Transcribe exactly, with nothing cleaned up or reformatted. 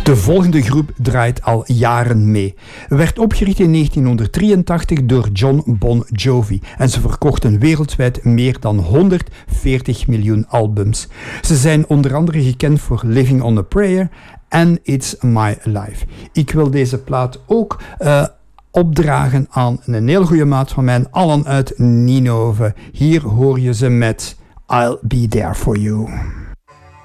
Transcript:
De volgende groep draait al jaren mee. Werd opgericht in negentienhonderddrieëntachtig door John Bon Jovi en ze verkochten wereldwijd meer dan honderdveertig miljoen albums. Ze zijn onder andere gekend voor Living on a Prayer en It's My Life. Ik wil deze plaat ook uh, opdragen aan een heel goede maat van mij, Alan uit Ninove. Hier hoor je ze met I'll Be There For You.